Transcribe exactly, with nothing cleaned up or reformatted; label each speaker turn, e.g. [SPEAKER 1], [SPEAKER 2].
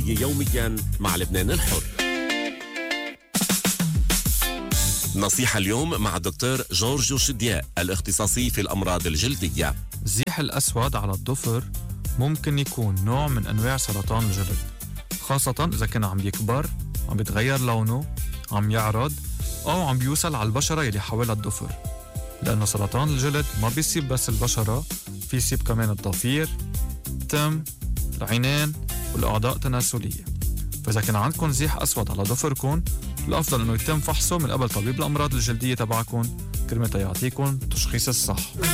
[SPEAKER 1] يوميا مع لبنان الحر. نصيحة اليوم مع الدكتور جورج شدياء الاختصاصي في الأمراض الجلدية.
[SPEAKER 2] الزيح الأسود على الضفر ممكن يكون نوع من أنواع سرطان الجلد، خاصة إذا كان عم يكبر، عم بيتغير لونه، عم يعرض، أو عم بيوصل على البشرة يلي حوالي الضفر. لأنه سرطان الجلد ما بيصيب بس البشرة، في يصيب كمان الضفير، التم، العينين والأعضاء التناسلية. فإذا كان عندكم زيح أسود على ضفركم، الأفضل أنه يتم فحصه من قبل طبيب الأمراض الجلدية تبعكم كرمال يعطيكم تشخيص الصح.